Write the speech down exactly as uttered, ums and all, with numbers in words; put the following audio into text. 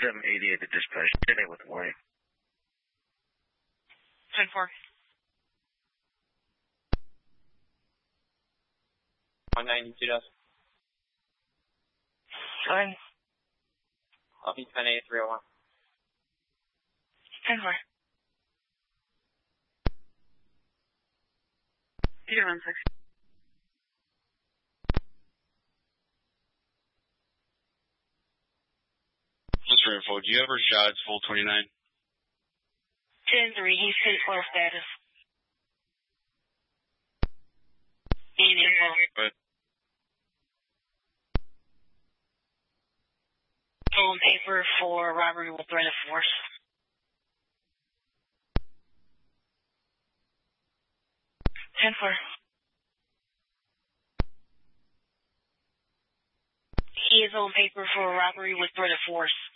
seven eighty-eight to dispatch. ten eight with white. ten four. one ninety-two dozen. Fine. I'll be ten eight three oh one. ten four. Peter one six. Just for info, do you have Rashad's full twenty-nine? ten three, he's ten twelve status. eight eight twelve. But Stolen paper for robbery with threat of force. ten four. He is on paper for robbery with threat of force.